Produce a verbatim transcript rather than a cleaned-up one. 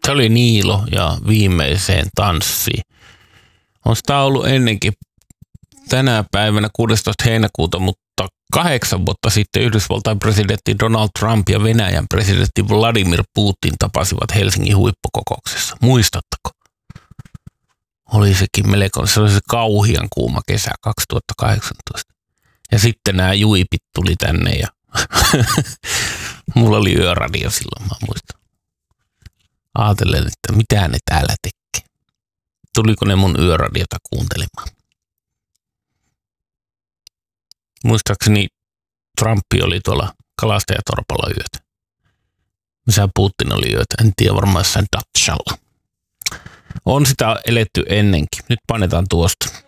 Se oli Niilo ja Viimeiseen tanssiin. On sitä ollut ennenkin tänä päivänä kuudestoista heinäkuuta, mutta kahdeksan vuotta sitten Yhdysvaltain presidentti Donald Trump ja Venäjän presidentti Vladimir Putin tapasivat Helsingin huippukokouksessa. Muistatteko? Oli sekin melko, se oli se kauhian kuuma kesä kaksituhattakahdeksantoista. Ja sitten nämä juipit tuli tänne ja mulla oli yöradio silloin, mä muistan. Aatelen, että mitä ne täällä tekee. Tuliko ne mun yöradiota kuuntelemaan? Muistaakseni Trumpi oli tuolla Kalastajatorpalla yötä. Missä Putin oli yötä, en tiedä, varmaan jossain Dachalla. On sitä eletty ennenkin. Nyt painetaan tuosta.